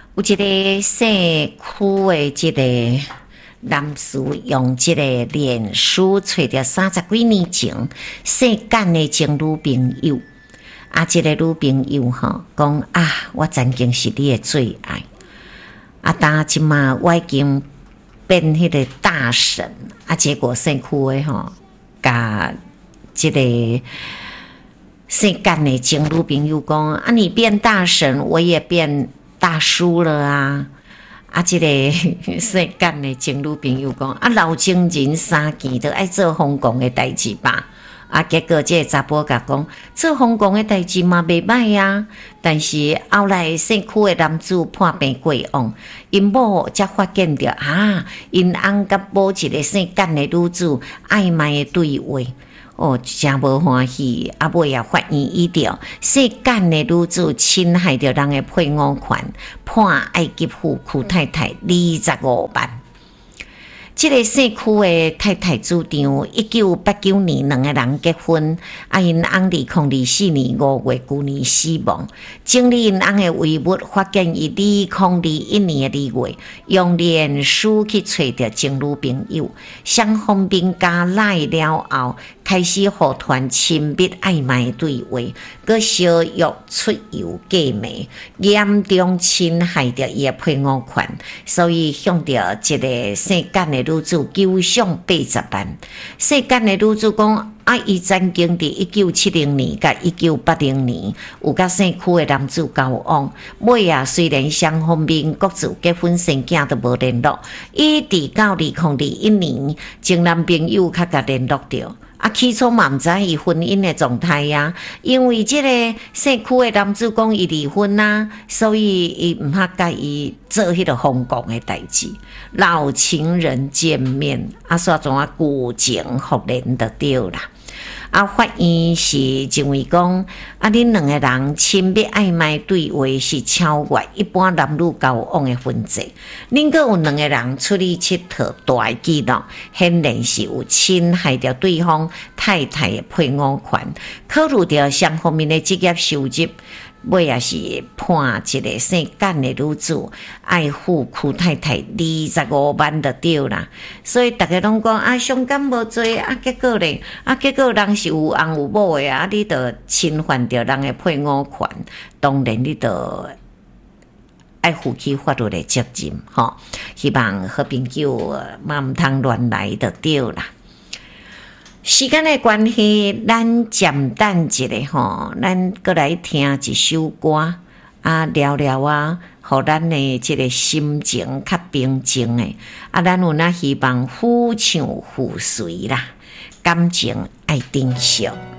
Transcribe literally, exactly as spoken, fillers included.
有一个姓区的这个男士用这个脸书找到三十几年前姓简的情侣朋友，啊，这个女朋友吼讲啊，我曾经是你的最爱，啊，但即嘛我已经变迄个大神，啊，结果姓区的吼，甲这个姓简的情侣朋友讲啊，你变大神，我也变大叔了啊！啊，这个姓简的情侣朋友讲啊，老情人相见都爱做风光的代志吧？啊，结果这个查甫甲讲做风光的代志嘛袂歹啊，但是后来姓区的男子破病过往，因某才发现着啊，因翁甲某一个姓简的女子暧昧的对话。哦，真无欢喜，啊尾也发现伊着姓简的女子侵害着人的配偶权，判埃及夫区太太二十五万。这个姓区的太太主张，一九八九年两个人结婚，啊，因翁二零二四年五月旧年死亡。经理因翁的遗物，发现伊二零二一年的二月，用脸书去找到情侣朋友，双方面加赖了后，开始互传亲密暧昧对话，佮相约出游过暝，严重侵害着伊的配偶权，所以向着一个姓简的女子求偿八十万。姓简的女子讲啊，伊曾经伫一九七零年甲一九八零年有甲姓区的男子交往，尾啊虽然双方面各自结婚生囝都无联络，一直到二零二一年，前男朋友较甲联络着。啊，起初嘛毋知伊婚姻的状态呀，因为即个姓区的男子讲伊离婚啊，所以伊毋较介意做迄个风光的代志。老情人见面，啊，煞怎啊旧情复燃就对啦。啊，法院是认为讲，啊，恁两个人亲密暧昧对话是超越一般男女交往的分际，恁阁有两个人出去佚佗大记录，显然是有侵害着对方太太的配偶权，考虑到双方面的职业收入。尾也是判一个姓简的女子爱付区太太二十五万就对啦，所以大家拢讲啊，伤感无做啊，结果咧啊，结果人是有翁有某的啊，你着侵犯着人的配偶权，当然你着爱负起法律的责任吼。希望好朋友嘛毋通乱来就对啦。时间的关系，咱暂等一下吼，咱过来听一首歌啊，聊聊啊，互咱的这个心情较平静的啊，咱有哪希望夫唱妇随啦，感情爱珍惜。